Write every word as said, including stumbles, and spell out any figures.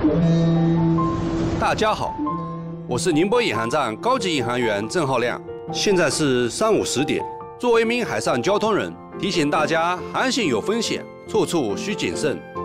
大家好，我是宁波引航站高级引航员郑浩亮，现在是上午十点。作为一名海上交通人，提醒大家航行有风险，处处需谨慎。